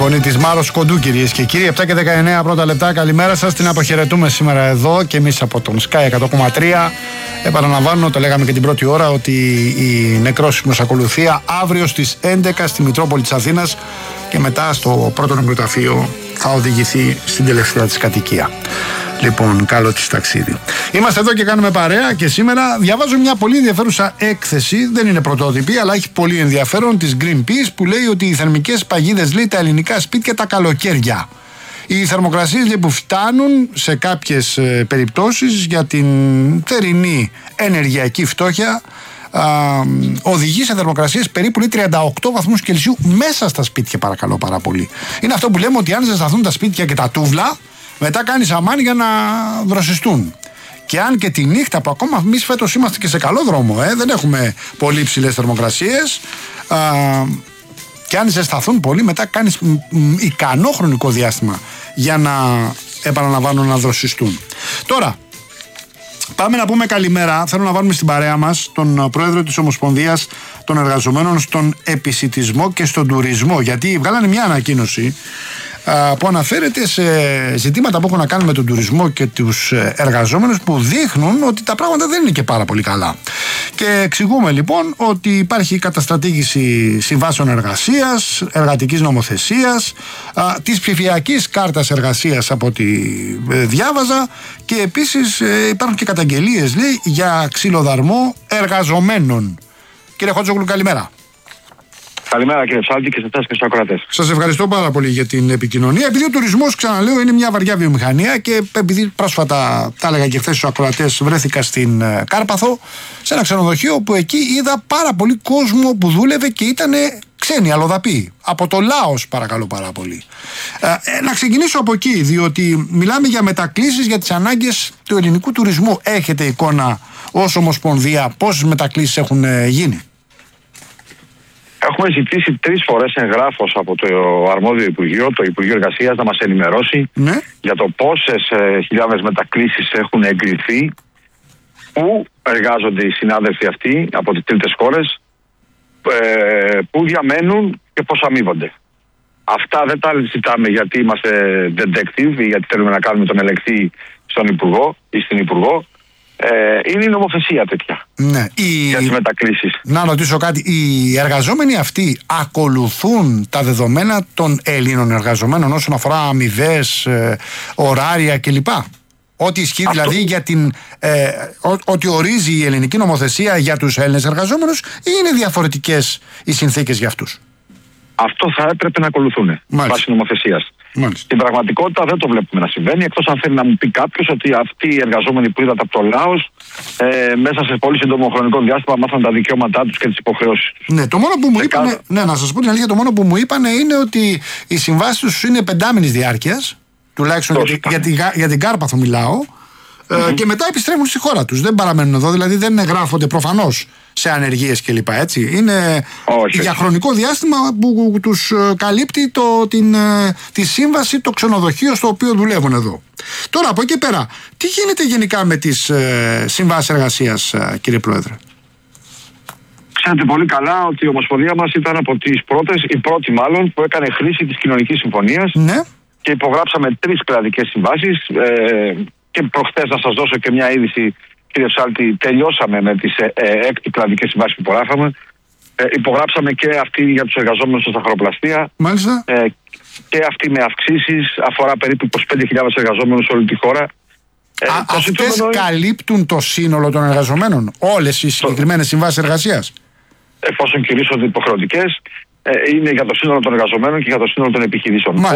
φωνή της Μάρος Κοντού, κυρίες και κύριοι. 7 και 19 πρώτα λεπτά. Καλημέρα σας. Την αποχαιρετούμε σήμερα εδώ και εμείς από τον Sky 100,3. Επαναλαμβάνω, το λέγαμε και την πρώτη ώρα, ότι η νεκρόσιμος ακολουθία αύριο στις 11 στη Μητρόπολη της Αθήνας και μετά στο πρώτο νεκροταφείο θα οδηγηθεί στην τελευταία της κατοικία. Λοιπόν, καλό της ταξίδι. Είμαστε εδώ και κάνουμε παρέα και σήμερα διαβάζω μια πολύ ενδιαφέρουσα έκθεση. Δεν είναι πρωτότυπη, αλλά έχει πολύ ενδιαφέρον, της Greenpeace, που λέει ότι οι θερμικές παγίδες, λέει, τα ελληνικά σπίτια τα καλοκαίρια. Οι θερμοκρασίες, λέει, που φτάνουν σε κάποιες περιπτώσεις για την θερινή ενεργειακή φτώχεια οδηγεί σε θερμοκρασίες περίπου, λέει, 38 βαθμούς Κελσίου μέσα στα σπίτια, παρακαλώ πάρα πολύ. Είναι αυτό που λέμε, ότι αν ζεσταθούν τα σπίτια και τα τούβλα, μετά κάνεις αμάν για να δροσιστούν. Και αν και τη νύχτα, που ακόμα εμείς φέτος είμαστε και σε καλό δρόμο, δεν έχουμε πολύ υψηλές θερμοκρασίες, και αν ζεσταθούν πολύ, μετά κάνεις ικανό χρονικό διάστημα για να, επαναλαμβάνω, να δροσιστούν. Τώρα, πάμε να πούμε καλημέρα. Θέλω να βάλουμε στην παρέα μας τον πρόεδρο της Ομοσπονδίας των Εργαζομένων στον Επισιτισμό και στον Τουρισμό, γιατί βγάλανε μια ανακοίνωση που αναφέρεται σε ζητήματα που έχουν να κάνουν με τον τουρισμό και τους εργαζόμενους, που δείχνουν ότι τα πράγματα δεν είναι και πάρα πολύ καλά. Και εξηγούμε λοιπόν ότι υπάρχει καταστρατήγηση συμβάσεων εργασίας, εργατικής νομοθεσίας, της ψηφιακής κάρτας εργασίας από ό,τι διάβαζα, και επίσης υπάρχουν και καταγγελίες, λέει, για ξυλοδαρμό εργαζομένων. Κύριε Χότζογλου, καλημέρα. Καλημέρα, κύριε Ψάλτη, και σε εσάς και στους ακροατές. Σας ευχαριστώ πάρα πολύ για την επικοινωνία. Επειδή ο τουρισμός, ξαναλέω, είναι μια βαριά βιομηχανία, και επειδή πρόσφατα, τα έλεγα και χθες στους ακροατές, βρέθηκα στην Κάρπαθο, σε ένα ξενοδοχείο που εκεί είδα πάρα πολύ κόσμο που δούλευε και ήταν ξένοι, αλλοδαποί. Από το Λάος, παρακαλώ πάρα πολύ. Να ξεκινήσω από εκεί, διότι μιλάμε για μετακλήσεις για τις ανάγκες του ελληνικού τουρισμού. Έχετε εικόνα ως Ομοσπονδία πόσες μετακλήσεις έχουν γίνει? Έχουμε ζητήσει 3 φορές εγγράφος από το αρμόδιο Υπουργείο, το Υπουργείο Εργασίας, να μας ενημερώσει για το πόσες χιλιάδες μετακλήσεις έχουν εγκριθεί, πού εργάζονται οι συνάδελφοι αυτοί από τις τρίτες χώρες, πού διαμένουν και πώς αμείβονται. Αυτά δεν τα ζητάμε γιατί είμαστε detective ή γιατί θέλουμε να κάνουμε τον ελεγχτή στον Υπουργό ή στην Υπουργό. Είναι η νομοθεσία τέτοια, ναι, για τις μετακλήσεις. Να ρωτήσω κάτι. Οι εργαζόμενοι αυτοί ακολουθούν τα δεδομένα των Ελλήνων εργαζομένων όσον αφορά αμοιβές, ωράρια κλπ? Ό,τι ισχύει δηλαδή για ό,τι ορίζει η ελληνική νομοθεσία για τους Έλληνες εργαζόμενους, ή είναι διαφορετικές οι συνθήκες για αυτούς? Αυτό θα έπρεπε να ακολουθούν βάσει νομοθεσίας. Στην πραγματικότητα δεν το βλέπουμε να συμβαίνει, εκτός αν θέλει να μου πει κάποιος ότι αυτοί οι εργαζόμενοι που είδατε από το Λάος μέσα σε πολύ σύντομο χρονικό διάστημα μάθαν τα δικαιώματά τους και τις υποχρεώσεις τους. Ναι, το μόνο που μου είπανε, να σας πω την αλήθεια, το μόνο που μου είπανε είναι ότι οι συμβάσεις τους είναι 5μηνης διάρκειας, τουλάχιστον για την Κάρπαθο μιλάω, και μετά επιστρέφουν στη χώρα τους. Δεν παραμένουν εδώ, δηλαδή δεν εγγράφονται προφανώς σε ανεργίες κλπ. Έτσι. Είναι για χρονικό διάστημα που τους καλύπτει τη σύμβαση, το ξενοδοχείο στο οποίο δουλεύουν εδώ. Τώρα, από εκεί πέρα, τι γίνεται γενικά με τις συμβάσεις εργασίας, κύριε Πρόεδρε? Ξέρετε πολύ καλά ότι η Ομοσπονδία μας ήταν από τις πρώτες, η πρώτη μάλλον, που έκανε χρήση της κοινωνικής συμφωνίας, ναι, και υπογράψαμε 3 κλαδικές συμβάσεις. Και προχθές, να σας δώσω και μια είδηση, κύριε Ψάλτη, τελειώσαμε με τις 6 κλαδικές συμβάσεις που υπογράφαμε. Υπογράψαμε και αυτή για τους εργαζόμενους στα ζαχαροπλαστεία. Μάλιστα. Και αυτή με αυξήσεις, αφορά περίπου 25.000 εργαζόμενους σε όλη τη χώρα. Αυτές καλύπτουν το σύνολο των εργαζομένων, όλες οι συγκεκριμένες συμβάσεις εργασίας? Εφόσον κηρύσσονται υποχρεωτικές, είναι για το σύνολο των εργαζομένων και για το σύνολο των επιχειρήσεων.